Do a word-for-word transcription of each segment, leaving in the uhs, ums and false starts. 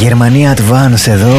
Γερμανία Advance εδώ.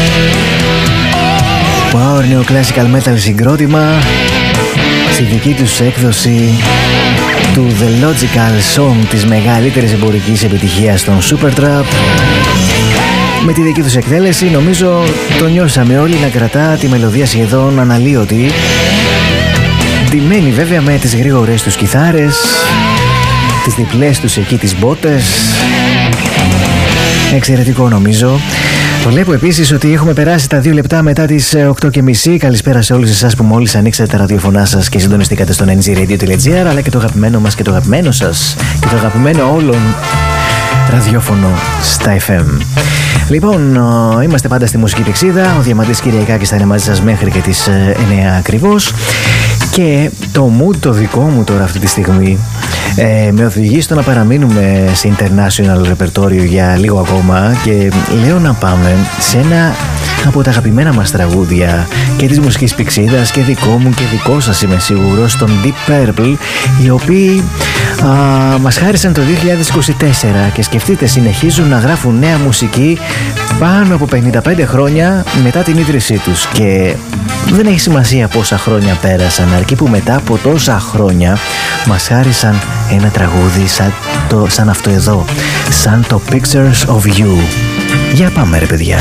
Power Neo Classical Metal συγκρότημα στη δική τους έκδοση του The Logical Song της μεγαλύτερης εμπορικής επιτυχίας των Supertramp. Με τη δική τους εκτέλεση νομίζω το νιώσαμε όλοι να κρατά τη μελωδία σχεδόν αναλύωτη, ντυμένη βέβαια με τις γρήγορες τους κιθάρες, τις διπλές τους εκεί τις μπότες. Εξαιρετικό νομίζω. Βλέπω επίσης ότι έχουμε περάσει τα δύο λεπτά μετά τις οκτώ και μισή. Καλησπέρα σε όλους εσάς που μόλις ανοίξατε τα ραδιοφωνά σας και συντονιστήκατε στο energyradio.gr, αλλά και το αγαπημένο μας και το αγαπημένο σας και το αγαπημένο όλων ραδιόφωνο στα εφ εμ. Λοιπόν, είμαστε πάντα στη μουσική πηξίδα. Ο Διαμαντής Κυριακάκης θα είναι μαζί σας μέχρι και τις εννιά ακριβώς. Και το mood το δικό μου τώρα αυτή τη στιγμή ε, με οδηγεί στο να παραμείνουμε σε international ρεπερτόριο για λίγο ακόμα και λέω να πάμε σε ένα από τα αγαπημένα μας τραγούδια και της μουσικής πηξίδας και δικό μου και δικό σας είμαι σίγουρος, τον Deep Purple, οι οποίοι α, μας χάρισαν το δύο χιλιάδες είκοσι τέσσερα και σκεφτείτε, συνεχίζουν να γράφουν νέα μουσική πάνω από πενήντα πέντε χρόνια μετά την ίδρυσή τους και δεν έχει σημασία πόσα χρόνια πέρασαν, αρκεί που μετά από τόσα χρόνια μας χάρισαν ένα τραγούδι σαν, το, σαν αυτό εδώ, σαν το Pictures of You. Για πάμε ρε παιδιά.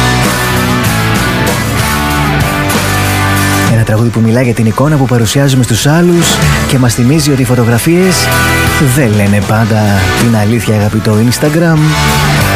Ένα τραγούδι που μιλάει για την εικόνα που παρουσιάζουμε στους άλλους και μας θυμίζει ότι οι φωτογραφίες δεν λένε πάντα την αλήθεια, αγαπητό Instagram.